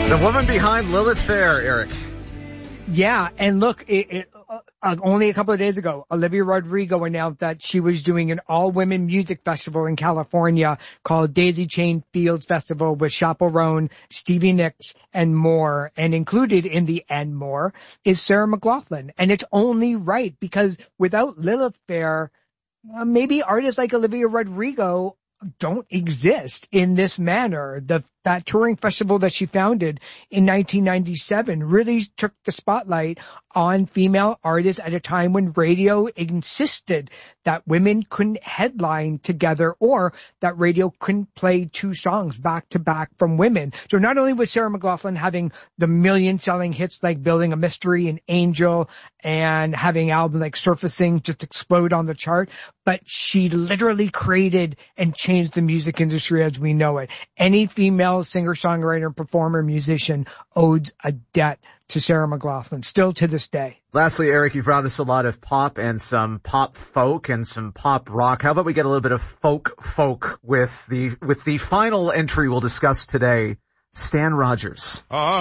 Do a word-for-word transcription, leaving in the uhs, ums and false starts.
The woman behind Lilith Fair, Eric. Yeah, and look, it, it, uh, only a couple of days ago, Olivia Rodrigo announced that she was doing an all-women music festival in California called Daisy Chain Fields Festival with Chaperone, Stevie Nicks, and more. And included in the and more is Sarah McLachlan. And it's only right, because without Lilith Fair, uh, maybe artists like Olivia Rodrigo don't exist in this manner. The that touring festival that she founded in nineteen ninety-seven really took the spotlight on female artists at a time when radio insisted that women couldn't headline together, or that radio couldn't play two songs back to back from women. So not only was Sarah McLachlan having the million selling hits like Building a Mystery and Angel, and having albums like Surfacing just explode on the chart, but she literally created and changed the music industry as we know it. Any female singer, songwriter, performer, musician owes a debt to Sarah McLachlan, still to this day. Lastly, Eric, you've brought us a lot of pop and some pop folk and some pop rock. How about we get a little bit of folk folk with the with the final entry we'll discuss today, Stan Rogers. Uh-